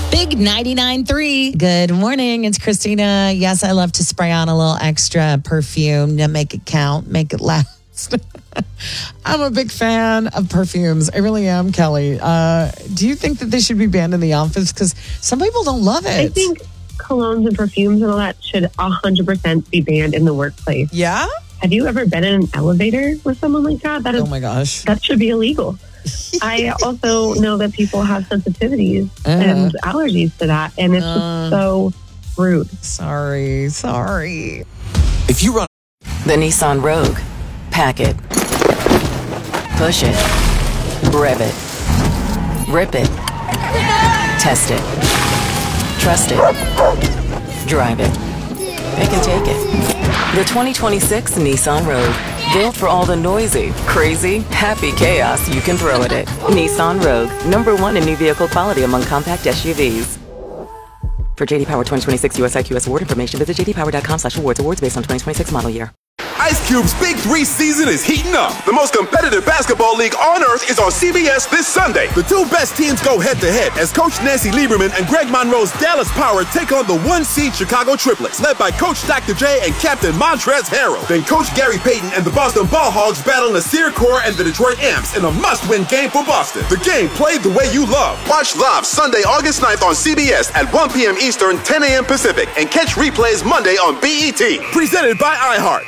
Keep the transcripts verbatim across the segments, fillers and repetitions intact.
Big ninety-nine point three. Good morning. It's Christina. Yes, I love to spray on a little extra perfume to make it count, make it last. I'm a big fan of perfumes. I really am, Kelly. Uh, do you think that they should be banned in the office? Because some people don't love it. I think colognes and perfumes and all that should one hundred percent be banned in the workplace. Yeah? Have you ever been in an elevator with someone like that? That is, oh my gosh. That should be illegal. I also know that people have sensitivities uh, and allergies to that, and it's uh, just so rude. Sorry, sorry. If you run the Nissan Rogue, pack it, push it, rev it, rip it, test it, trust it, drive it, pick and take it. The twenty twenty-six Nissan Rogue. Built for all the noisy, crazy, happy chaos you can throw at it. Nissan Rogue, number one in new vehicle quality among compact S U Vs. For J D Power twenty twenty-six U S I Q S award information, visit j d power dot com slash awards. Awards based on twenty twenty-six model year. Ice Cube's Big Three season is heating up. The most competitive basketball league on earth is on C B S this Sunday. The two best teams go head-to-head as Coach Nancy Lieberman and Greg Monroe's Dallas Power take on the one-seed Chicago Triplets, led by Coach Doctor J and Captain Montrezl Harrell. Then Coach Gary Payton and the Boston Ball Hogs battle Nasir Kaur and the Detroit Amps in a must-win game for Boston. The game played the way you love. Watch live Sunday, August ninth on C B S at one p.m. Eastern, ten a.m. Pacific, and catch replays Monday on B E T. Presented by iHeart.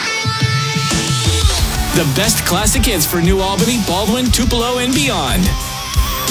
The best classic hits for New Albany, Baldwin, Tupelo, and beyond.